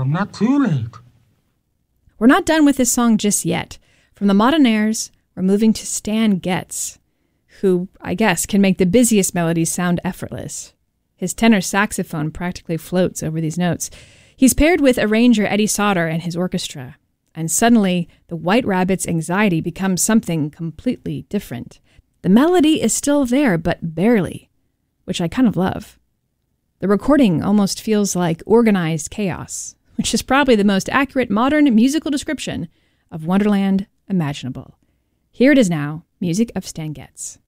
I'm not too late. We're not done with this song just yet. From the Modernaires, we're moving to Stan Getz, who, I guess, can make the busiest melodies sound effortless. His tenor saxophone practically floats over these notes. He's paired with arranger Eddie Sauter and his orchestra, and suddenly the White Rabbit's anxiety becomes something completely different. The melody is still there, but barely, which I kind of love. The recording almost feels like organized chaos, which is probably the most accurate modern musical description of Wonderland imaginable. Here it is now, music of Stan Getz.